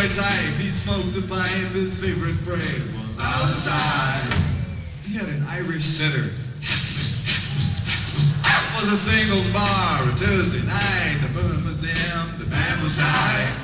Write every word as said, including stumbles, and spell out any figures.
playboy type. He smoked a pipe. His favorite phrase was outside. He had an Irish setter. It was a singles bar. A Tuesday night. The moon was dim. The band was tight.